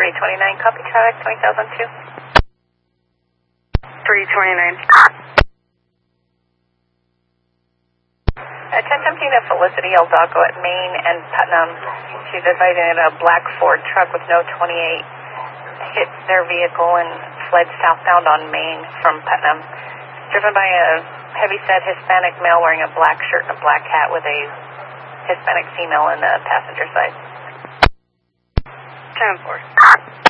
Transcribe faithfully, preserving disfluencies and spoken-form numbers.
three twenty-nine, copy traffic, twenty thousand two. three twenty-nine. Attention to Felicity Eldaco at Main and Putnam. She's advising that a black Ford truck with no twenty-eight hit their vehicle and fled southbound on Main from Putnam. Driven by a heavy-set Hispanic male wearing a black shirt and a black hat with a Hispanic female in the passenger side. ten four.